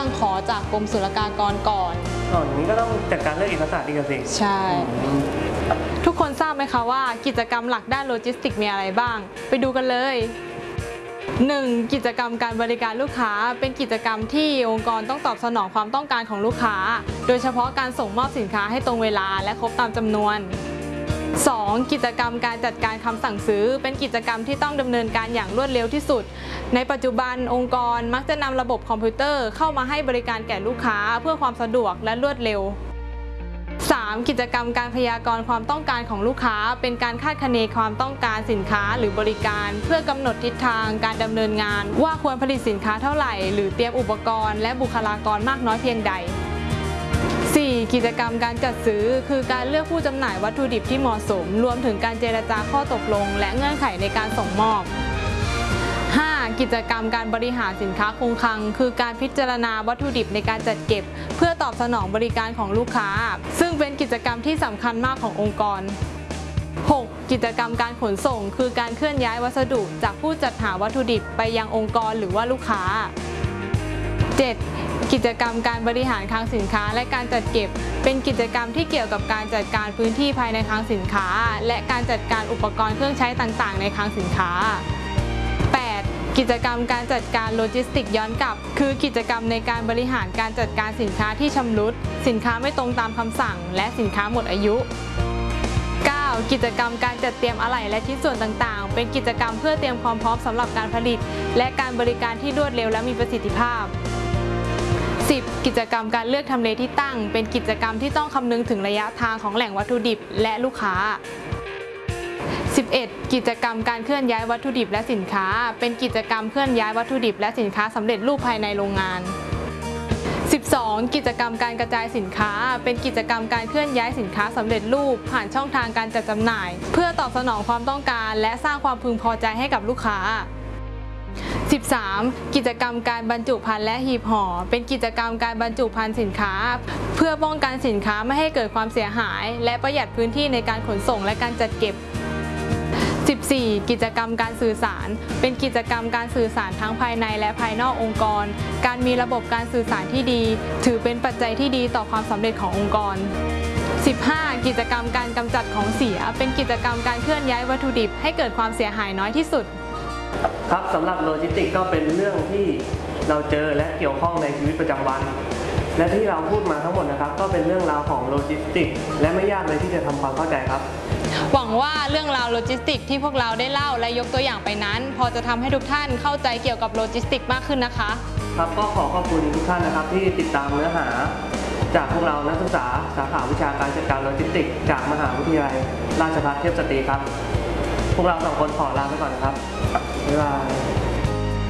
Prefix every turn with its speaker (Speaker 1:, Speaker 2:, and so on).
Speaker 1: ขอจากกรมศุลกากรก่อน
Speaker 2: อย่างนี้ก็ต้องจัดการเรื่องเอกสารอีกสิ
Speaker 1: ใช่ทุกคนทราบไหมคะว่ากิจกรรมหลักด้านโลจิสติกมีอะไรบ้างไปดูกันเลย 1. กิจกรรมการบริการลูกค้าเป็นกิจกรรมที่องค์กรต้องตอบสนองความต้องการของลูกค้าโดยเฉพาะการส่งมอบสินค้าให้ตรงเวลาและครบตามจำนวน 2. กิจกรรมการจัดการคำสั่งซื้อเป็นกิจกรรมที่ต้องดำเนินการอย่างรวดเร็วที่สุดในปัจจุบันองค์กรมักจะนำระบบคอมพิวเตอร์เข้ามาให้บริการแก่ลูกค้าเพื่อความสะดวกและรวดเร็ว 3. กิจกรรมการพยากรณ์ความต้องการของลูกค้าเป็นการคาดคะเนความต้องการสินค้าหรือบริการเพื่อกำหนดทิศทางการดำเนินงานว่าควรผลิตสินค้าเท่าไหร่หรือเตรียมอุปกรณ์และบุคลากรมากน้อยเพียงใด 4. กิจกรรมการจัดซื้อคือการเลือกผู้จำหน่ายวัตถุดิบที่เหมาะสมรวมถึงการเจรจาข้อตกลงและเงื่อนไขในการส่งมอบ 5. กิจกรรมการบริหารสินค้าคงคลังคือการพิจารณาวัตถุดิบในการจัดเก็บเพื่อตอบสนองบริการของลูกค้าซึ่งเป็นกิจกรรมที่สำคัญมากขององค์กร 6. กิจกรรมการขนส่งคือการเคลื่อนย้ายวัสดุจากผู้จัดหาวัตถุดิบไปยังองค์กรหรือว่าลูกค้า 7. กิจกรรมการบริหารคลังสินค้าและการจัดเก็บเป็นกิจกรรมที่เกี่ยวกับการจัดการพื้นที่ภายในคลังสินค้าและการจัดการอุปกรณ์เครื่องใช้ต่างๆในคลังสินค้า 8. กิจกรรมการจัดการโลจิสติกย้อนกลับคือกิจกรรมในการบริหารการจัดการสินค้าที่ชำรุดสินค้าไม่ตรงตามคำสั่งและสินค้าหมดอายุ 9. กิจกรรมการจัดเตรียมอะไหล่และชิ้นส่วนต่างๆเป็นกิจกรรมเพื่อเตรียมความพร้อมสำหรับการผลิตและการบริการที่รวดเร็วและมีประสิทธิภาพ 10. กิจกรรมการเลือกทำเลที่ตั้งเป็นกิจกรรมที่ต้องคำนึงถึงระยะทางของแหล่งวัตถุดิบและลูกค้า 11. กิจกรรมการเคลื่อนย้ายวัตถุดิบและสินค้าเป็นกิจกรรมเคลื่อนย้ายวัตถุดิบและสินค้าสำเร็จรูปภายในโรงงาน 12. กิจกรรมการกระจายสินค้าเป็นกิจกรรมการเคลื่อนย้ายสินค้าสำเร็จรูปผ่านช่องทางการจัดจำหน่ายเพื่อตอบสนองความต้องการและสร้างความพึงพอใจให้กับลูกค้า 13. กิจกรรมการบรรจุภัณฑ์และหีบห่อเป็นกิจกรรมการบรรจุภัณฑ์สินค้าเพื่อป้องกันสินค้าไม่ให้เกิดความเสียหายและประหยัดพื้นที่ในการขนส่งและการจัดเก็บ 14. กิจกรรมการสื่อสารเป็นกิจกรรมการสื่อสารทั้งภายในและภายนอกองค์กรการมีระบบการสื่อสารที่ดีถือเป็นปัจจัยที่ดีต่อความสำเร็จขององค์กร 15. กิจกรรมการกำจัดของเสียเป็นกิจกรรมการเคลื่อนย้ายวัตถุดิบให้เกิดความเสียหายน้อยที่สุด
Speaker 2: ครับสำหรับโลจิสติกก็เป็นเรื่องที่เราเจอและเกี่ยวข้องในชีวิตประจำวันและที่เราพูดมาทั้งหมดนะครับก็เป็นเรื่องราวของโลจิสติกและไม่ยากเลยที่จะทำความเข้าใจครับ
Speaker 1: หวังว่าเรื่องราวโลจิสติกที่พวกเราได้เล่าและยกตัวอย่างไปนั้นพอจะทำให้ทุกท่านเข้าใจเกี่ยวกับโลจิสติกมากขึ้นนะคะ
Speaker 2: ครับก็ขอขอบคุณทุกท่านนะครับที่ติดตามเนื้อหาจากพวกเรานักศึกษาสาขาวิชาการจัดการโลจิสติกจากมหาวิทยาลัยราชภัฏเทพสตรีครับพวกเรา2 คนขอลาไปก่อนนะครับบ๊ายบาย